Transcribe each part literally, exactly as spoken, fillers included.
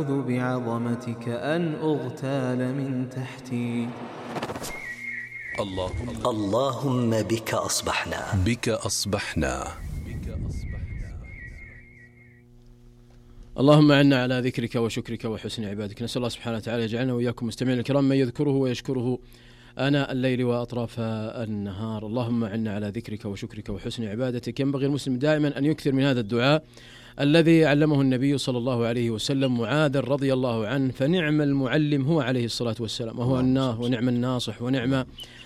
أعوذ بعظمتك أن أغتال من تحتي. اللهم, اللهم بك أصبحنا بك أصبحنا اللهم أعنا على ذكرك وشكرك وحسن عبادك. نسأل الله سبحانه وتعالى يجعلنا وإياكم مستمعين الكرام من يذكره ويشكره آناء الليل وأطراف النهار. اللهم أعنا على ذكرك وشكرك وحسن عبادتك. ينبغي المسلم دائما أن يكثر من هذا الدعاء الذي علمه النبي صلى الله عليه وسلم معاذ رضي الله عنه، فنعم المعلم هو عليه الصلاة والسلام، وهو الناه ونعم الناصح ونعم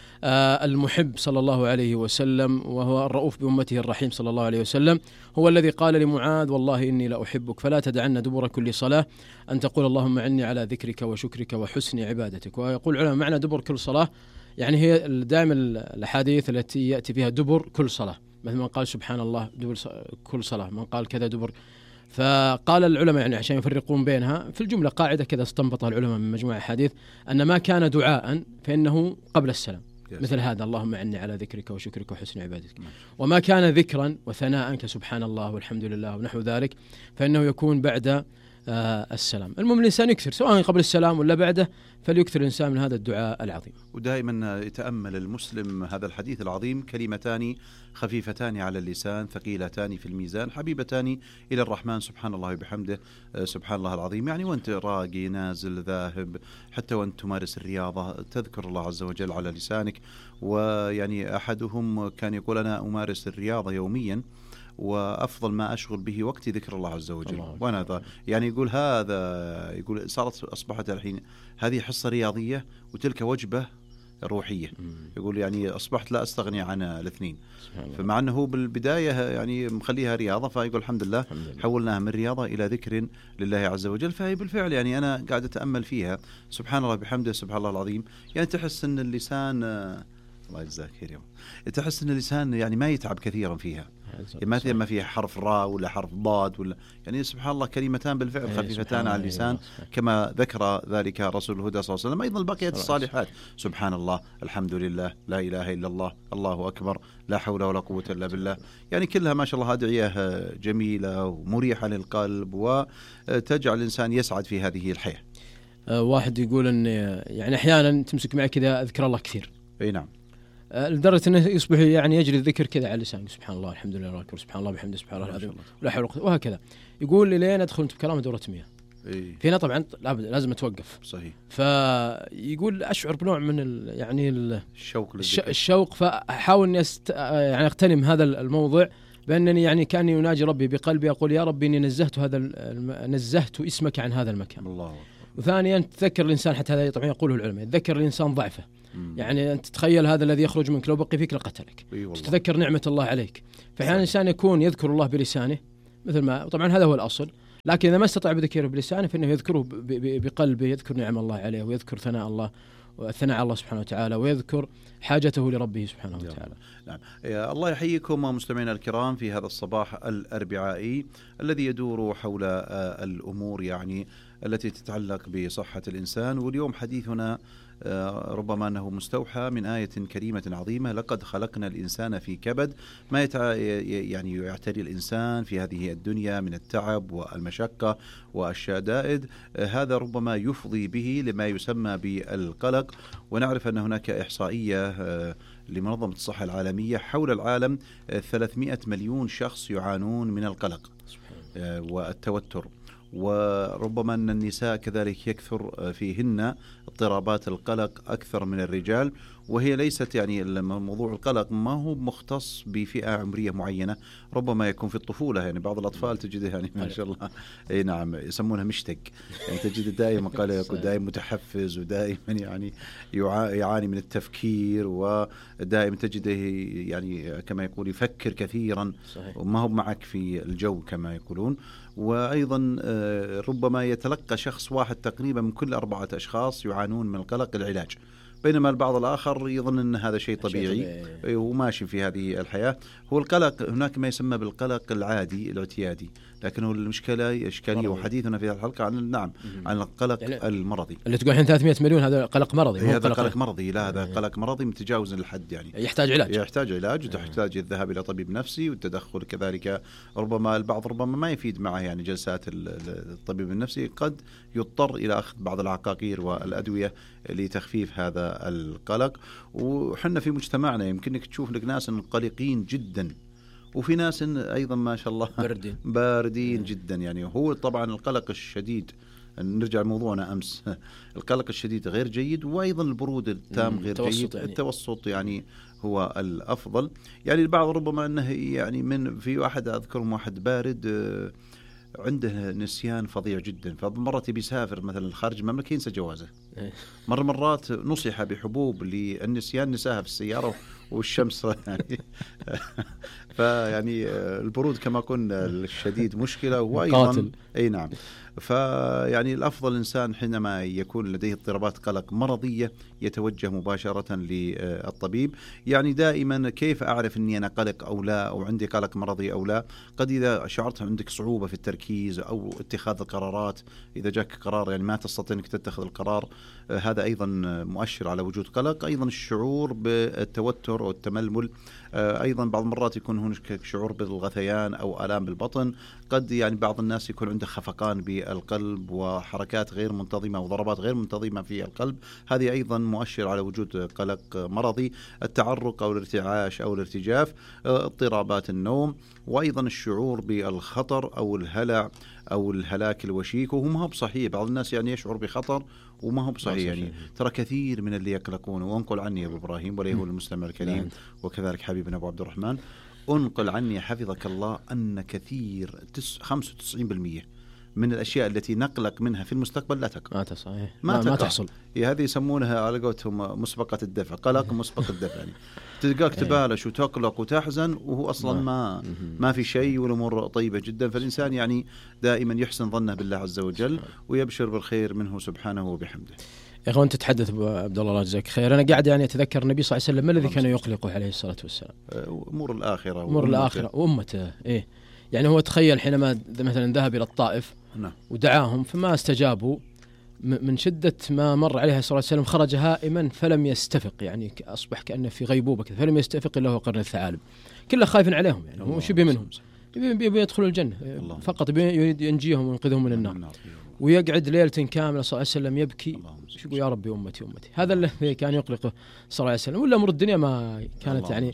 آه المحب صلى الله عليه وسلم، وهو الرؤوف بأمته الرحيم صلى الله عليه وسلم. هو الذي قال لمعاذ: والله إني لأحبك فلا تدعن دبر كل صلاة أن تقول اللهم أعني على ذكرك وشكرك وحسن عبادتك. ويقول العلماء معنى دبر كل صلاة يعني هي دائما الأحاديث التي يأتي فيها دبر كل صلاة، مثل من قال سبحان الله دبر كل صلاة، من قال كذا دبر. فقال العلماء يعني عشان يفرقون بينها في الجملة قاعدة كذا استنبطها العلماء من مجموعة أحاديث أن ما كان دعاء فإنه قبل السلام، مثل هذا اللهم أعني على ذكرك وشكرك وحسن عبادتك. وما كان ذكرا وثناء كسبحان الله والحمد لله ونحو ذلك فإنه يكون بعد آه السلام. المهم الإنسان يكثر سواء قبل السلام ولا بعده، فليكثر الإنسان من هذا الدعاء العظيم. ودائما يتأمل المسلم هذا الحديث العظيم: كلمتان خفيفتان على اللسان ثقيلتان في الميزان حبيبتان إلى الرحمن سبحان الله وبحمده سبحان الله العظيم. يعني وانت راقي نازل ذاهب، حتى وانت تمارس الرياضة تذكر الله عز وجل على لسانك. ويعني أحدهم كان يقول: أنا أمارس الرياضة يوميا وأفضل ما أشغل به وقتي ذكر الله عز وجل. الله وأنا ذا يعني يقول هذا يقول صارت أصبحت الحين هذه حصة رياضية وتلك وجبة روحية. مم. يقول يعني أصبحت لا أستغني عن الاثنين. فمع أنه بالبداية يعني مخليها رياضة، فيقول الحمد لله حولناها من رياضة إلى ذكر لله عز وجل. فهي بالفعل يعني أنا قاعد أتأمل فيها سبحان الله بحمده سبحان الله العظيم. يعني تحس أن اللسان الله يجزاك خير يوم تحس أن اللسان يعني ما يتعب كثيرا فيها، يعني ما فيها حرف راء ولا حرف ضاد ولا يعني سبحان الله كلمتان بالفعل خفيفتان على اللسان كما ذكر ذلك رسول الهدى صلى الله عليه وسلم. أيضا البقية الصالحات سبحان الله الحمد لله لا إله إلا الله الله أكبر لا حول ولا قوة إلا بالله. يعني كلها ما شاء الله أدعية جميلة ومريحة للقلب وتجعل الإنسان يسعد في هذه الحياة. أه واحد يقول أن يعني أحيانا تمسك معي كذا أذكر الله كثير، أي نعم، لدرجة أنه يصبح يعني يجري الذكر كذا على لسانه سبحان الله الحمد لله الله أكبر سبحان الله بحمده سبحان الله العظيم ولا حول ولا قوة وهكذا. يقول لي لين أدخل بكلام دورة مياه. إيه؟ فينا طبعا لازم أتوقف. صحيح. فيقول أشعر بنوع من ال يعني ال الشوق الش الشوق فأحاول أني أست يعني أغتنم هذا الموضع بأنني يعني كأني يناجي ربي بقلبي أقول يا ربي إني نزهت هذا نزهت اسمك عن هذا المكان. الله. وثانيا تذكر الإنسان حتى هذا طبعا يقوله العلماء تذكر الإنسان ضعفه. يعني أنت تتخيل هذا الذي يخرج منك لو بقي فيك لقتلك. تتذكر نعمة الله عليك. فأحيانا الإنسان يكون يذكر الله بلسانه مثل ما طبعا هذا هو الأصل، لكن إذا ما استطاع بذكره بلسانه فإنه يذكره بقلبه، يذكر نعم الله عليه ويذكر ثناء الله والثناء على الله سبحانه وتعالى ويذكر حاجته لربه سبحانه وتعالى. نعم. الله يحييكم مستمعينا الكرام في هذا الصباح الأربعائي الذي يدور حول الأمور يعني التي تتعلق بصحة الإنسان. واليوم حديثنا ربما أنه مستوحى من آية كريمة عظيمة: لقد خلقنا الإنسان في كبد. ما يتع... يعني يعتري الإنسان في هذه الدنيا من التعب والمشقة والشدائد، هذا ربما يفضي به لما يسمى بالقلق. ونعرف أن هناك إحصائية لمنظمة الصحة العالمية حول العالم ثلاثمائة مليون شخص يعانون من القلق والتوتر، وربما أن النساء كذلك يكثر فيهن اضطرابات القلق أكثر من الرجال. وهي ليست يعني موضوع القلق ما هو مختص بفئة عمرية معينة، ربما يكون في الطفولة. يعني بعض الأطفال تجده يعني ما شاء الله أي نعم يسمونها مشتق، يعني تجد دائما قال يكون دائما متحفز ودائما يعني يعاني من التفكير، ودائما تجده يعني كما يقول يفكر كثيرا وما هو معك في الجو كما يقولون. وأيضا ربما يتلقى شخص واحد تقريبا من كل أربعة أشخاص يعانون من القلق العلاج، بينما البعض الآخر يظن أن هذا شيء طبيعي وماشي في هذه الحياة. هو القلق هناك ما يسمى بالقلق العادي الاعتيادي، لكنه المشكلة إشكالية، وحديثنا في الحلقة عن نعم مم. عن القلق يعني المرضي اللي تقول الحين ثلاثمئة مليون هذا قلق مرضي، هذا قلق, قلق مرضي لا هذا قلق مرضي متجاوز الحد، يعني يحتاج علاج يحتاج علاج وتحتاج الذهاب إلى طبيب نفسي والتدخل كذلك. ربما البعض ربما ما يفيد معه يعني جلسات الطبيب النفسي، قد يضطر إلى أخذ بعض العقاقير والأدوية لتخفيف هذا القلق. وحنا في مجتمعنا يمكنك تشوف لك ناس قلقين جدا وفي ناس أيضا ما شاء الله باردين باردين جدا. يعني هو طبعا القلق الشديد، نرجع لموضوعنا أمس، القلق الشديد غير جيد، وأيضا البرود التام غير جيد. يعني. التوسط يعني هو الأفضل. يعني البعض ربما أنه يعني من في واحد أذكرهم واحد بارد عنده نسيان فظيع جدا، فمرات بيسافر مثلا خارج المملكة ينسى جوازه. مرة مرات نصح بحبوب للنسيان نساها في السيارة والشمس يعني فيعني البرود كما قلنا الشديد مشكلة، وأيضا أي نعم. فيعني الأفضل الإنسان حينما يكون لديه اضطرابات قلق مرضية يتوجه مباشرة للطبيب. يعني دائما كيف أعرف أني أنا قلق أو لا، أو عندي قلق مرضي أو لا؟ قد إذا شعرت عندك صعوبة في التركيز أو اتخاذ القرارات، إذا جاك قرار يعني ما تستطيع أنك تتخذ القرار، هذا أيضا مؤشر على وجود قلق. أيضا الشعور بالتوتر أو التململ، أيضا بعض المرات يكون هناك شعور بالغثيان أو آلام بالبطن. قد يعني بعض الناس يكون عنده خفقان بالقلب وحركات غير منتظمة وضربات غير منتظمة في القلب، هذه أيضا مؤشر على وجود قلق مرضي. التعرق أو الارتعاش أو الارتجاف، اضطرابات النوم، وأيضا الشعور بالخطر أو الهلع أو الهلاك الوشيك، وهو ما هو بصحيح. بعض الناس يعني يشعر بخطر وما هو بصحيح. يعني ترى كثير من اللي يقلقون، وانقل عني يا أبو إبراهيم وليه المستمع الكريم وكذلك حبيبنا أبو عبد الرحمن، انقل عني حفظك الله أن كثير خمسة وتسعين بالمئة من الأشياء التي نقلق منها في المستقبل لا تقع. ما صحيح. ما, ما, ما تحصل. هذه يسمونها على قولتهم مسبقة الدفع، قلق مسبق الدفع. يعني تلقاك تبالش وتقلق وتحزن وهو أصلا ما ما في شيء والأمور طيبة جدا. فالإنسان يعني دائما يحسن ظنه بالله عز وجل ويبشر بالخير منه سبحانه وبحمده. يا أخوان تتحدث أبو عبد الله، الله يجزاك خير. أنا قاعد يعني أتذكر النبي صلى الله عليه وسلم ما الذي كان يقلقه عليه الصلاة والسلام؟ أمور الآخرة أمور الآخرة وأمته. إيه يعني هو تخيل حينما مثلا ذهب إلى الطائف نعم. ودعاهم فما استجابوا، من شدة ما مر عليه صلى الله عليه وسلم خرج هائما فلم يستفق، يعني أصبح كأنه في غيبوبة كذا، فلم يستفق إلا هو قرن الثعالب، كله خايف عليهم. يعني هو شبه منهم يبي يدخلوا الجنة فقط، يريد ينجيهم وينقذهم من النار، ويقعد ليلة كاملة صلى الله عليه وسلم يبكي يقول يا ربي أمتي أمتي. هذا الذي كان يقلقه صلى الله عليه وسلم. ولا أمور الدنيا ما كانت يعني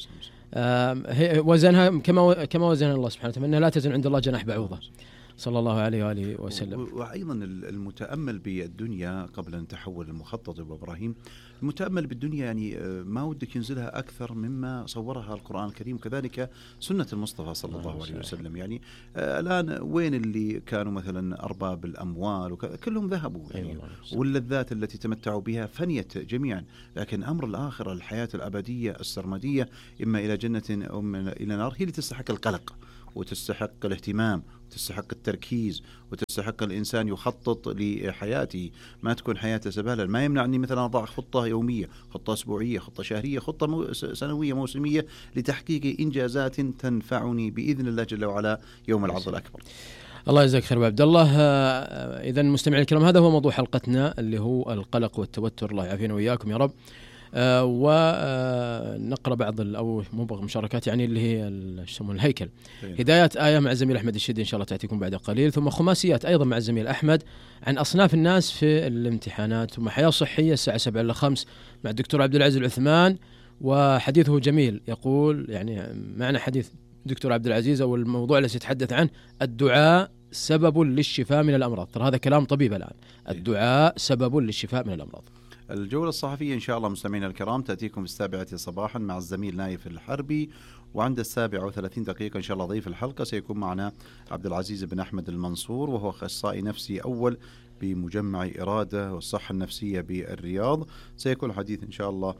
آه وزنها كما كما وزنها الله سبحانه وتعالى، أنها لا تزن عند الله جناح بعوضة صلى الله عليه وآله وسلم. وأيضا المتأمل بالدنيا قبل أن تحول المخطط أبو إبراهيم، المتأمل بالدنيا يعني ما ودك ينزلها أكثر مما صورها القرآن الكريم، كذلك سنة المصطفى صلى الله عليه وسلم. يعني الآن وين اللي كانوا مثلا أرباب الأموال كلهم ذهبوا يعني، واللذات التي تمتعوا بها فنيت جميعا. لكن أمر الآخرة الحياة الأبدية السرمدية إما إلى جنة أو إلى نار، هي اللي تستحق القلق وتستحق الاهتمام وتستحق التركيز وتستحق الإنسان يخطط لحياته، ما تكون حياته سبالا. ما يمنعني مثلا أضع خطة يومية، خطة أسبوعية، خطة شهرية، خطة مو سنوية موسمية لتحقيق إنجازات تنفعني بإذن الله جل وعلا يوم العرض الأكبر. الله يجزاك خير عبد الله. إذا مستمعي الكرام هذا هو موضوع حلقتنا اللي هو القلق والتوتر، الله يعافينا وإياكم يا رب. آه ونقرأ بعض أو مشاركات يعني اللي هي يسمون الهيكل. هدايات آية مع الزميل أحمد الشدي إن شاء الله تأتيكم بعد قليل، ثم خماسيات أيضا مع الزميل أحمد عن أصناف الناس في الامتحانات، ثم حياة صحية الساعة سبعة إلى خمس مع الدكتور عبد العزيز العثمان وحديثه جميل. يقول يعني معنا حديث دكتور عبد العزيز أو الموضوع الذي يتحدث عنه الدعاء سبب للشفاء من الأمراض. ترى هذا كلام طبيب الآن، الدعاء سبب للشفاء من الأمراض. الجولة الصحفية إن شاء الله مستمعينا الكرام تأتيكم في السابعة صباحا مع الزميل نايف الحربي، وعند السابعة وثلاثين دقيقة إن شاء الله ضيف الحلقة سيكون معنا عبد العزيز بن أحمد المنصور، وهو أخصائي نفسي أول بمجمع إرادة والصحة النفسية بالرياض. سيكون حديث إن شاء الله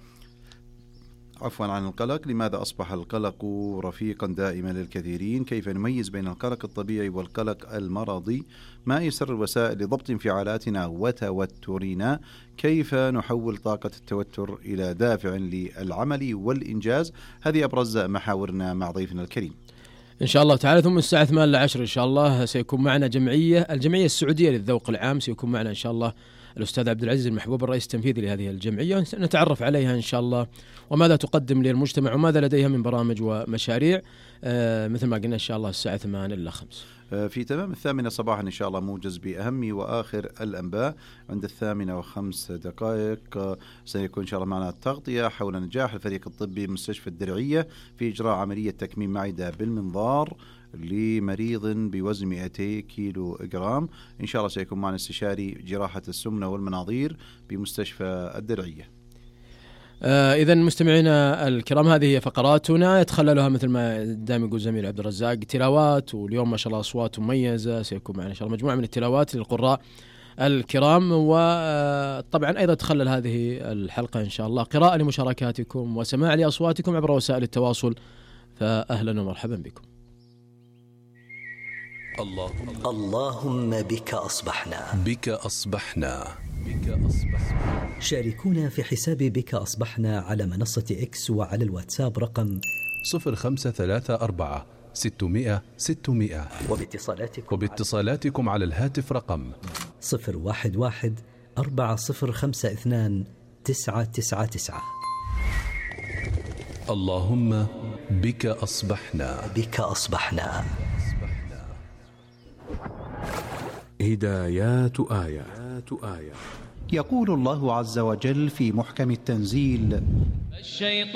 عفوا عن القلق، لماذا أصبح القلق رفيقا دائما للكثيرين، كيف نميز بين القلق الطبيعي والقلق المرضي، ما يسر الوسائل لضبط انفعالاتنا وتوترنا، كيف نحول طاقة التوتر إلى دافع للعمل والإنجاز. هذه أبرز محاورنا مع ضيفنا الكريم. إن شاء الله تعالى. ثم الساعة ثمانية إلى عشرة إن شاء الله سيكون معنا جمعية الجمعية السعودية للذوق العام، سيكون معنا إن شاء الله الأستاذ عبد العزيز المحبوب الرئيس التنفيذي لهذه الجمعية، نتعرف عليها إن شاء الله وماذا تقدم للمجتمع وماذا لديها من برامج ومشاريع. آه مثل ما قلنا إن شاء الله الساعة ثمانية إلى خمسة. في تمام الثامنة صباحا إن شاء الله موجز بأهم وآخر الأنباء. عند الثامنة وخمس دقائق سيكون إن شاء الله معنا التغطية حول نجاح الفريق الطبي مستشفى الدرعية في إجراء عملية تكميم معدة بالمنظار لمريض بوزن مئتي كيلو جرام. إن شاء الله سيكون معنا استشاري جراحة السمنة والمناظير بمستشفى الدرعية. آه إذا مستمعينا الكرام، هذه هي فقراتنا يتخللها مثل ما دائما يقول زميل عبد الرزاق تلاوات، واليوم ما شاء الله أصوات مميزة، سيكون معنا إن شاء الله مجموعة من التلاوات للقراء الكرام. وطبعا أيضا تخلل هذه الحلقة إن شاء الله قراءة لمشاركاتكم وسماع لأصواتكم عبر وسائل التواصل، فأهلا ومرحبا بكم. اللهم, اللهم بك أصبحنا بك أصبحنا بك أصبحنا. شاركونا في حساب بك أصبحنا على منصة إكس وعلى الواتساب رقم صفر خمسة ثلاثة أربعة ستمائة ستمائة، وباتصالاتكم, وباتصالاتكم على الهاتف رقم صفر واحد واحد أربعة صفر خمسة اثنان تسعة تسعة تسعة. اللهم بك أصبحنا بك أصبحنا. هدايات آيات آيات. يقول الله عز وجل في محكم التنزيل: الشيطان